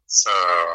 sa,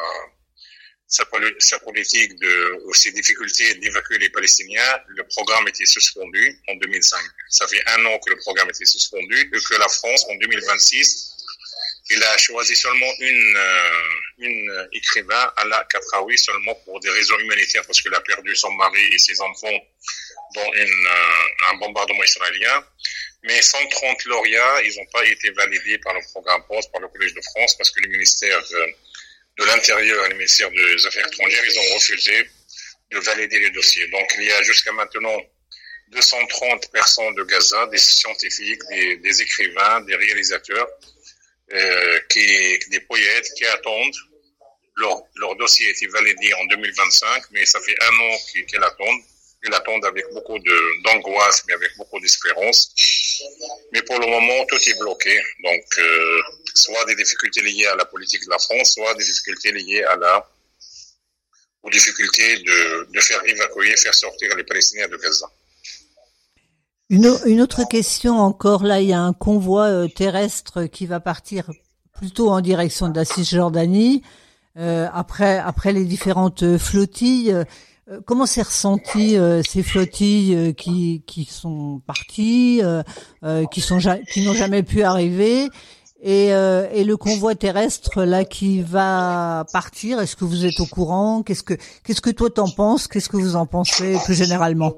sa politique ou ses difficultés d'évacuer les Palestiniens, le programme était suspendu en 2005. Ça fait 1 an que le programme était suspendu et que la France, en 2026, il a choisi seulement une écrivain, Ala Katraoui, seulement pour des raisons humanitaires, parce qu'elle a perdu son mari et ses enfants dans un bombardement israélien. Mais 130 lauréats, ils n'ont pas été validés par le programme POST, par le Collège de France, parce que le ministère de l'Intérieur et le ministère des Affaires étrangères, ils ont refusé de valider les dossiers. Donc, il y a jusqu'à maintenant 230 personnes de Gaza, des scientifiques, des écrivains, des réalisateurs, des poètes qui attendent. Leur dossier a été validé en 2025, mais ça fait 1 an qu'ils attendent. Ils attendent avec beaucoup d'angoisse, mais avec beaucoup d'espérance. Mais pour le moment, tout est bloqué. Donc, soit des difficultés liées à la politique de la France, soit des difficultés liées aux difficultés de faire évacuer, faire sortir les Palestiniens de Gaza. Une autre question encore, là, il y a un convoi terrestre qui va partir plutôt en direction de la Cisjordanie, après les différentes flottilles. Comment s'est ressenti ces flottilles qui sont parties, qui n'ont jamais pu arriver, et le convoi terrestre là qui va partir? Est-ce que vous êtes au courant? Qu'est-ce que toi t'en penses? Qu'est-ce que vous en pensez plus généralement?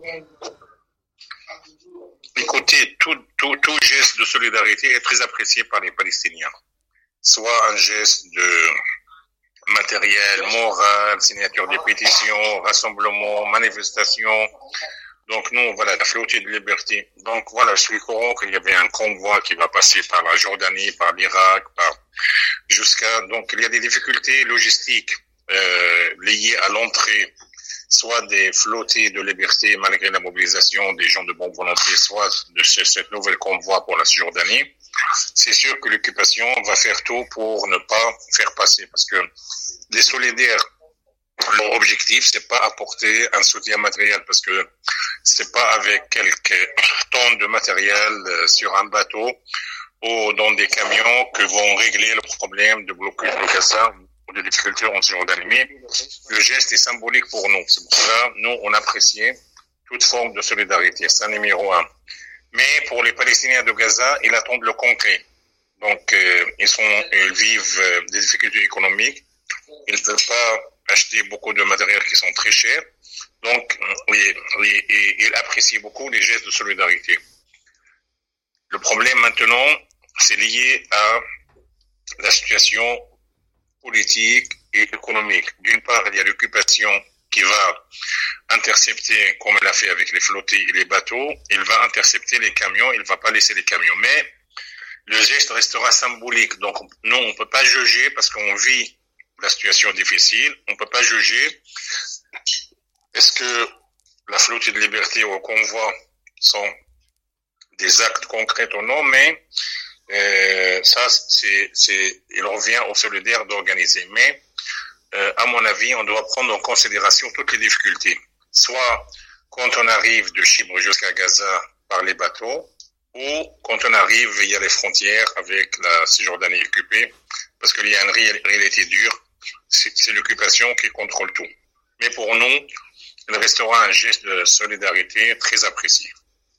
Écoutez, tout geste de solidarité est très apprécié par les Palestiniens. Soit un geste de matériel, moral, signature des pétitions, rassemblements, manifestations. Donc nous, voilà, la flottille de liberté. Donc voilà, je suis au courant qu'il y avait un convoi qui va passer par la Jordanie, par l'Irak, donc il y a des difficultés logistiques liées à l'entrée, soit des flottilles de liberté malgré la mobilisation des gens de bonne volonté, soit de cette nouvelle convoi pour la Jordanie. C'est sûr que l'occupation va faire tout pour ne pas faire passer, parce que les solidaires, leur objectif, c'est pas apporter un soutien matériel, parce que c'est pas avec quelques tonnes de matériel sur un bateau ou dans des camions que vont régler le problème de blocage de Gaza ou de difficultés en Jordanie. Mais le geste est symbolique pour nous. C'est pour ça, nous, on apprécie toute forme de solidarité. C'est un numéro 1. Mais pour les Palestiniens de Gaza, ils attendent le concret. Donc, ils vivent des difficultés économiques. Ils ne peuvent pas acheter beaucoup de matériel qui sont très chers. Donc, ils apprécient beaucoup les gestes de solidarité. Le problème maintenant, c'est lié à la situation politique et économique. D'une part, il y a l'occupation qui va intercepter, comme elle a fait avec les flottilles et les bateaux, il va intercepter les camions, il ne va pas laisser les camions. Mais le geste restera symbolique. Donc, nous, on ne peut pas juger parce qu'on vit la situation difficile. On ne peut pas juger est-ce que la flottille de liberté ou le convoi sont des actes concrets ou non, mais il revient aux solidaires d'organiser. Mais à mon avis, on doit prendre en considération toutes les difficultés. Soit quand on arrive de Chypre jusqu'à Gaza par les bateaux, ou quand on arrive via les frontières avec la Cisjordanie occupée, parce qu'il y a une réalité dure, c'est l'occupation qui contrôle tout. Mais pour nous, il restera un geste de solidarité très apprécié.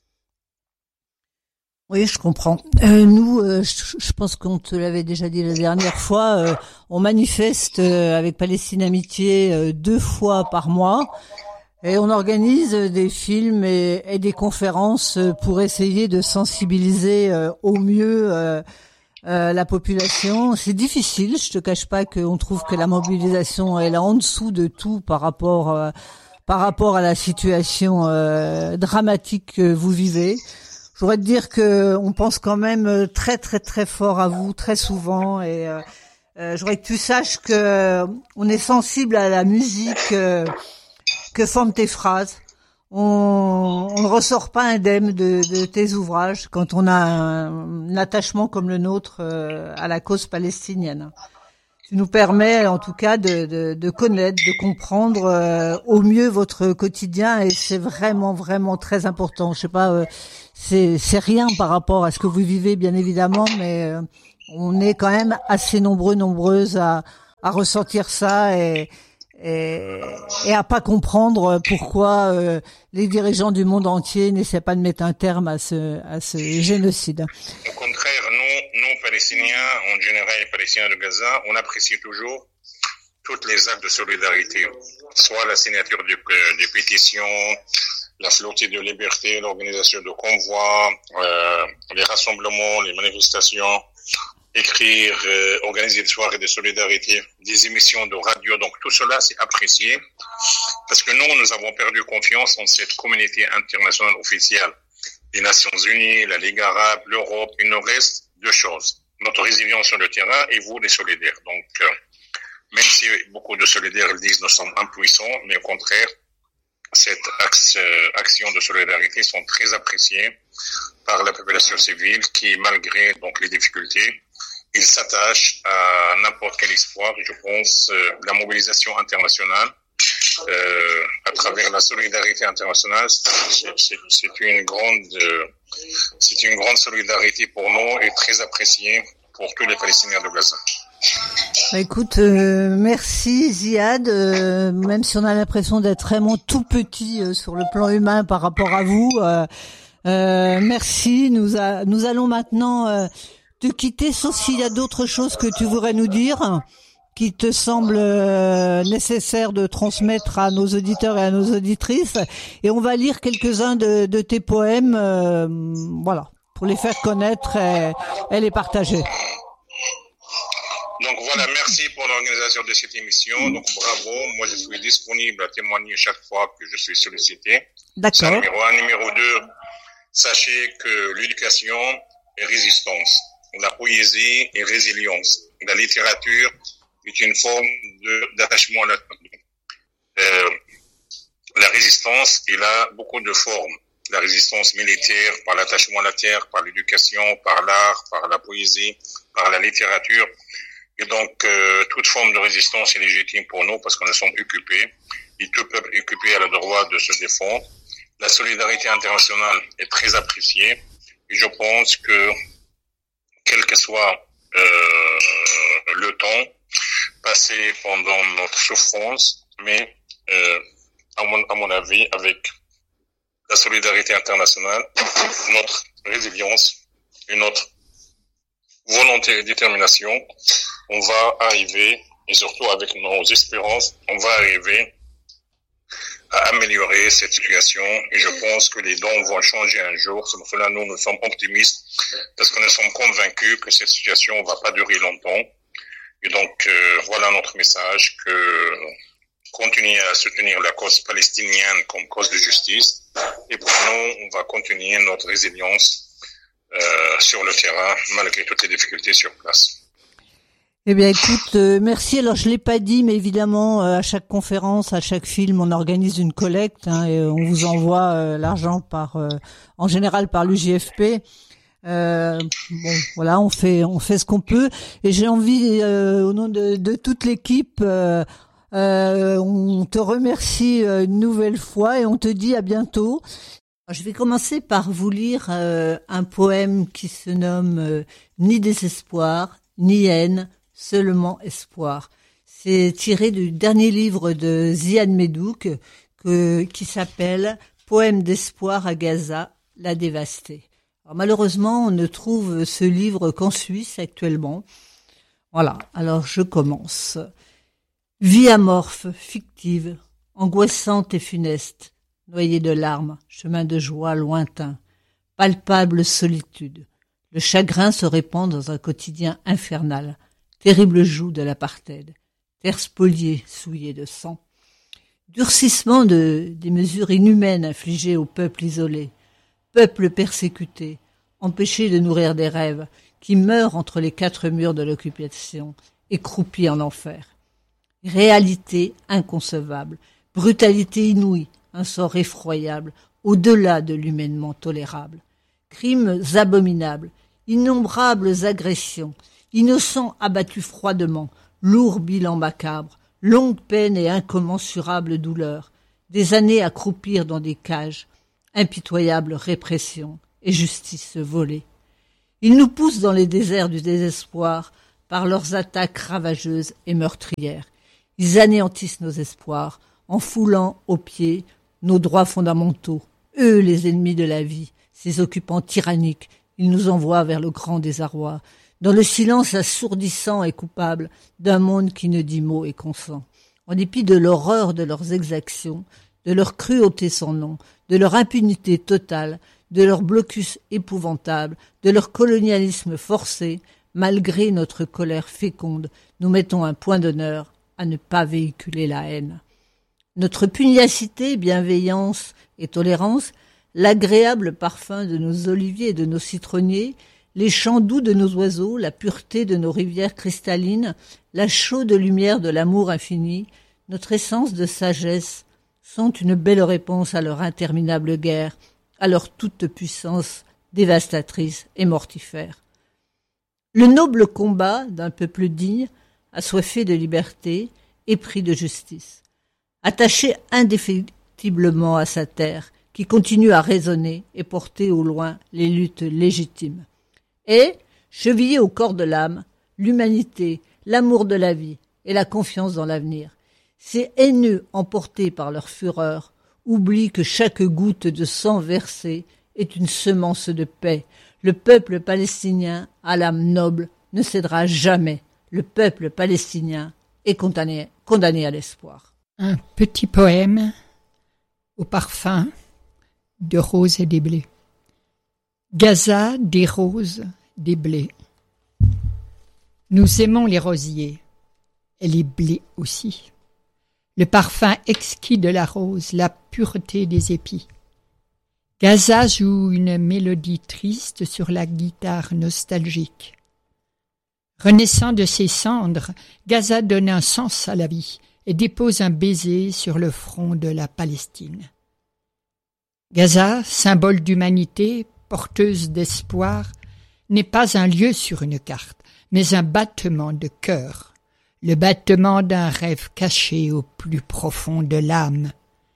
Oui, je comprends. Nous, je pense qu'on te l'avait déjà dit la dernière fois, on manifeste avec Palestine Amitié 2 fois par mois et on organise des films et des conférences pour essayer de sensibiliser au mieux la population. C'est difficile, je te cache pas qu'on trouve que la mobilisation elle est en dessous de tout par rapport à la situation dramatique que vous vivez. Je voudrais te dire que on pense quand même très très très fort à vous très souvent et je voudrais que tu saches que on est sensible à la musique que forment tes phrases. On ne ressort pas indemne de tes ouvrages quand on a un attachement comme le nôtre à la cause palestinienne. Tu nous permets en tout cas de connaître, de comprendre au mieux votre quotidien et c'est vraiment vraiment très important. Je sais pas, c'est rien par rapport à ce que vous vivez bien évidemment, mais on est quand même assez nombreuses à à ressentir ça et à pas comprendre pourquoi les dirigeants du monde entier n'essaient pas de mettre un terme à ce génocide. Au contraire, nous Palestiniens, en général les Palestiniens de Gaza, on apprécie toujours toutes les actes de solidarité, soit la signature des pétitions, la flottée de liberté, l'organisation de convois, les rassemblements, les manifestations, écrire, organiser des soirées de solidarité, des émissions de radio. Donc tout cela, c'est apprécié parce que nous avons perdu confiance en cette communauté internationale officielle. Les Nations Unies, la Ligue arabe, l'Europe, il nous reste deux choses. Notre résilience sur le terrain et vous, les solidaires. Donc, même si beaucoup de solidaires disent nous sommes impuissants, mais au contraire, cette action de solidarité sont très appréciées par la population civile qui, malgré donc les difficultés, ils s'attachent à n'importe quel espoir. Je pense la mobilisation internationale à travers la solidarité internationale, c'est une grande solidarité pour nous et très appréciée pour tous les Palestiniens de Gaza. Écoute, merci Ziad, même si on a l'impression d'être vraiment tout petit sur le plan humain par rapport à vous. Merci, nous allons maintenant te quitter, sauf s'il y a d'autres choses que tu voudrais nous dire, qui te semblent nécessaires de transmettre à nos auditeurs et à nos auditrices. Et on va lire quelques-uns de tes poèmes, voilà, pour les faire connaître et les partager. Donc voilà, merci pour l'organisation de cette émission. Donc bravo, moi je suis disponible à témoigner chaque fois que je suis sollicité. D'accord. C'est numéro 1. Numéro 2, sachez que l'éducation est résistance, la poésie est résilience, la littérature est une forme d'attachement à la la résistance, il a beaucoup de formes. La résistance militaire, par l'attachement à la terre, par l'éducation, par l'art, par la poésie, par la littérature. Et donc, toute forme de résistance est légitime pour nous parce que nous sommes occupés. Et tout peuple occupé a le droit de se défendre. La solidarité internationale est très appréciée. Et je pense que, quel que soit le temps passé pendant notre souffrance, mais à mon avis, avec la solidarité internationale, notre résilience et notre volonté et détermination, on va arriver, et surtout avec nos espérances, on va arriver à améliorer cette situation. Et je pense que les dons vont changer un jour. C'est pour cela nous sommes optimistes, parce que nous sommes convaincus que cette situation ne va pas durer longtemps. Et donc, voilà notre message, que continuer à soutenir la cause palestinienne comme cause de justice. Et pour nous, on va continuer notre résilience sur le terrain, malgré toutes les difficultés sur place. Eh bien, écoute, merci. Alors, je l'ai pas dit, mais évidemment, à chaque conférence, à chaque film, on organise une collecte, hein, et on vous envoie l'argent en général par l'UJFP. Bon, voilà, on fait ce qu'on peut. Et j'ai envie, au nom de toute l'équipe, on te remercie une nouvelle fois et on te dit à bientôt. Je vais commencer par vous lire un poème qui se nomme Ni désespoir, ni haine, seulement espoir. C'est tiré du dernier livre de Ziad Medouk qui s'appelle Poème d'espoir à Gaza, la dévastée. Alors, malheureusement, on ne trouve ce livre qu'en Suisse actuellement. Voilà, alors je commence. Vie amorphe, fictive, angoissante et funeste, noyée de larmes, chemin de joie lointain, palpable solitude. Le chagrin se répand dans un quotidien infernal, terrible joug de l'apartheid, terre spoliée, souillée de sang. Durcissement des mesures inhumaines infligées au peuple isolé, peuple persécuté, empêché de nourrir des rêves, qui meurt entre les quatre murs de l'occupation, écroupi en enfer. Réalité inconcevable, brutalité inouïe, un sort effroyable, au-delà de l'humainement tolérable. Crimes abominables, innombrables agressions, innocents abattus froidement, lourd bilan macabre, longue peine et incommensurable douleur, des années à croupir dans des cages, impitoyable répression et justice volée. Ils nous poussent dans les déserts du désespoir par leurs attaques ravageuses et meurtrières. Ils anéantissent nos espoirs en foulant aux pieds nos droits fondamentaux. Eux, les ennemis de la vie, ces occupants tyranniques, ils nous envoient vers le grand désarroi, dans le silence assourdissant et coupable d'un monde qui ne dit mot et consent. En dépit de l'horreur de leurs exactions, de leur cruauté sans nom, de leur impunité totale, de leur blocus épouvantable, de leur colonialisme forcé, malgré notre colère féconde, nous mettons un point d'honneur à ne pas véhiculer la haine. Notre pugnacité, bienveillance et tolérance, l'agréable parfum de nos oliviers et de nos citronniers, les chants doux de nos oiseaux, la pureté de nos rivières cristallines, la chaude lumière de l'amour infini, notre essence de sagesse, sont une belle réponse à leur interminable guerre, à leur toute-puissance dévastatrice et mortifère. Le noble combat d'un peuple digne, assoiffé de liberté, épris de justice, attaché indéfectiblement à sa terre, qui continue à résonner et porter au loin les luttes légitimes. Et, chevillé au corps de l'âme, l'humanité, l'amour de la vie et la confiance dans l'avenir. Ces haineux, emportés par leur fureur, oublient que chaque goutte de sang versée est une semence de paix. Le peuple palestinien, à l'âme noble, ne cédera jamais. Le peuple palestinien est condamné à l'espoir. Un petit poème au parfum de roses et des blés. Gaza, des roses, des blés. Nous aimons les rosiers et les blés aussi. Le parfum exquis de la rose, la pureté des épis. Gaza joue une mélodie triste sur la guitare nostalgique. Renaissant de ses cendres, Gaza donne un sens à la vie et dépose un baiser sur le front de la Palestine. Gaza, symbole d'humanité, porteuse d'espoir, n'est pas un lieu sur une carte, mais un battement de cœur, le battement d'un rêve caché au plus profond de l'âme.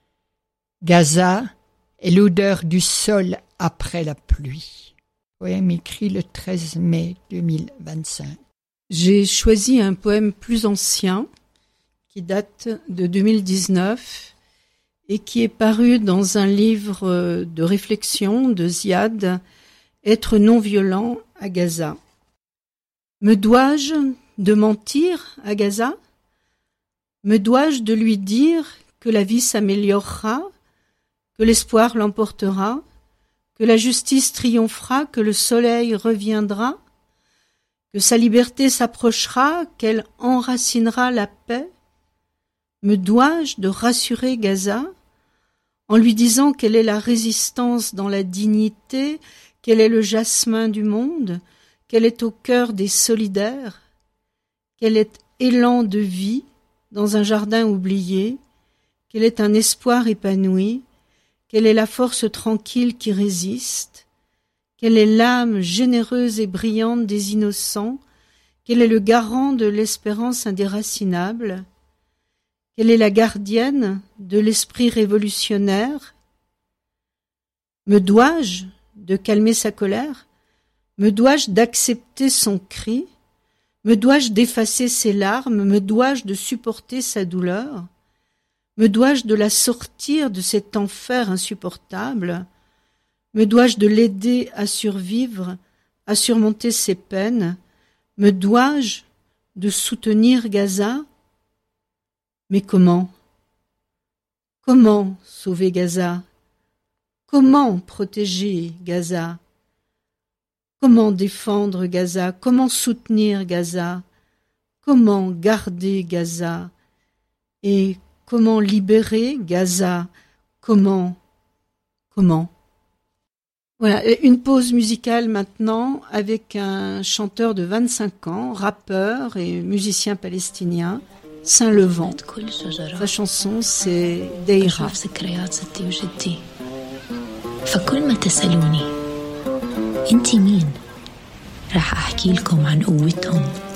Gaza est l'odeur du sol après la pluie. Poème écrit le 13 mai 2025. J'ai choisi un poème plus ancien qui date de 2019 et qui est paru dans un livre de réflexion de Ziad, « Être non-violent à Gaza ». Me dois-je de mentir à Gaza ? Me dois-je de lui dire que la vie s'améliorera, que l'espoir l'emportera, que la justice triomphera, que le soleil reviendra, que sa liberté s'approchera, qu'elle enracinera la paix ? Me dois-je de rassurer Gaza en lui disant qu'elle est la résistance dans la dignité, qu'elle est le jasmin du monde, qu'elle est au cœur des solidaires, qu'elle est élan de vie dans un jardin oublié, qu'elle est un espoir épanoui, qu'elle est la force tranquille qui résiste, qu'elle est l'âme généreuse et brillante des innocents, qu'elle est le garant de l'espérance indéracinable, qu'elle est la gardienne de l'esprit révolutionnaire. Me dois-je de calmer sa colère ? Me dois-je d'accepter son cri ? Me dois-je d'effacer ses larmes ? Me dois-je de supporter sa douleur ? Me dois-je de la sortir de cet enfer insupportable ? Me dois-je de l'aider à survivre, à surmonter ses peines ? Me dois-je de soutenir Gaza ? Mais comment ? Comment sauver Gaza ? Comment protéger Gaza ? Comment défendre Gaza ? Comment soutenir Gaza ? Comment garder Gaza ? Et comment libérer Gaza ? Comment ? Voilà, une pause musicale maintenant avec un chanteur de 25 ans, rappeur et musicien palestinien, Saint-Levant. Sa chanson, c'est Deira. فكل ما تسألوني انتي مين راح احكي لكم عن قوتهم